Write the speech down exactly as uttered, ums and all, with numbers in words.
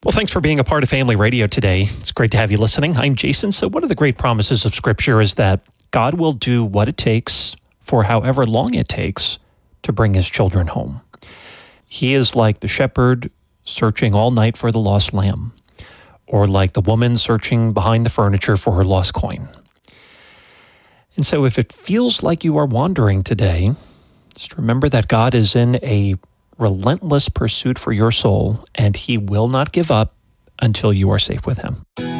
Well, thanks for being a part of Family Radio today. It's great to have you listening. I'm Jason. So one of the great promises of Scripture is that God will do what it takes for however long it takes to bring his children home. He is like the shepherd searching all night for the lost lamb, or like the woman searching behind the furniture for her lost coin. And so if it feels like you are wandering today, just remember that God is in a relentless pursuit for your soul, and he will not give up until you are safe with him.